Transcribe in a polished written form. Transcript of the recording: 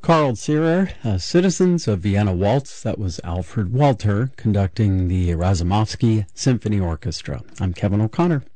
Carl Zierer, Citizens of Vienna Waltz. That was Alfred Walter conducting the Razumovsky Symphony Orchestra. I'm Kevin O'Connor.